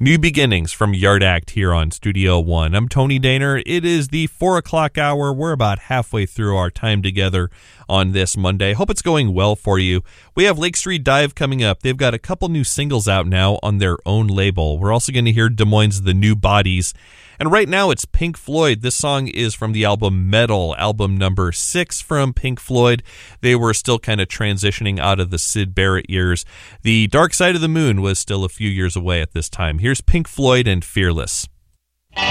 New Beginnings from Yard Act here on Studio One. I'm Tony Daner. It is the 4 o'clock hour. We're about halfway through our time together on this Monday. Hope it's going well for you. We have Lake Street Dive coming up. They've got a couple new singles out now on their own label. We're also going to hear Des Moines' The New Bodies. And right now it's Pink Floyd. This song is from the album Metal, album number 6 from Pink Floyd. They were still kind of transitioning out of the Syd Barrett years. The Dark Side of the Moon was still a few years away at this time. Here's Pink Floyd and Fearless.